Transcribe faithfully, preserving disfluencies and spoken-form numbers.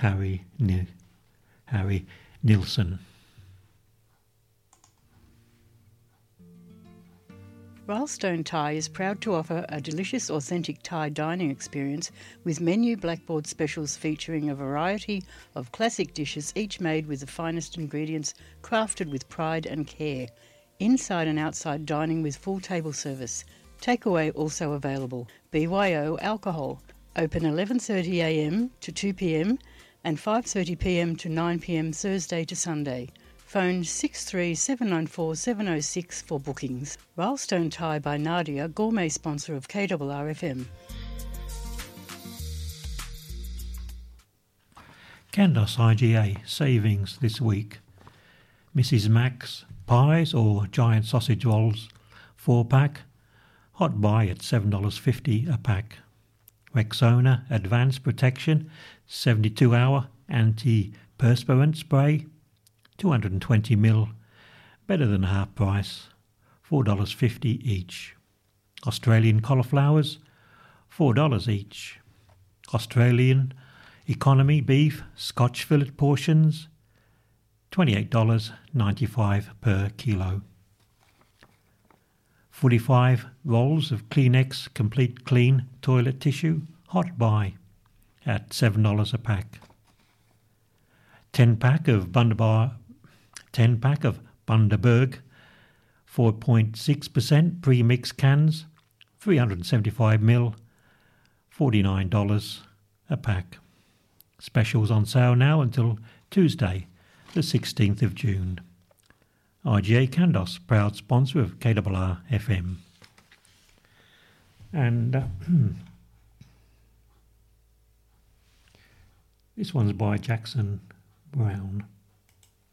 Harry, Ni- Harry Nilsson. Rilestone Thai is proud to offer a delicious, authentic Thai dining experience with menu blackboard specials featuring a variety of classic dishes, each made with the finest ingredients, crafted with pride and care. Inside and outside dining with full table service. Takeaway also available. B Y O Alcohol. Open eleven thirty a m to two p m and five thirty p m to nine p m Thursday to Sunday. Phone six three seven nine four seven oh six for bookings. Rilestone Thai by Nadia, gourmet sponsor of K R R F M. Candos I G A savings this week. Missus Mac's pies or giant sausage rolls, four pack, hot buy at seven dollars fifty a pack. Rexona Advanced Protection seventy-two hour anti-perspirant spray, two hundred twenty milliliters, better than half price, four dollars fifty each. Australian cauliflowers, four dollars each. Australian economy beef Scotch fillet portions, twenty-eight dollars ninety-five per kilo. forty-five rolls of Kleenex Complete Clean toilet tissue, hot buy, at seven dollars a pack. ten pack of Bundabar, ten pack of Bundaberg, four point six percent pre-mix cans, three hundred seventy-five milliliters, forty-nine dollars a pack. Specials on sale now until Tuesday, the sixteenth of June. I G A Candos, proud sponsor of K R R F M. And uh, this one's by Jackson Brown.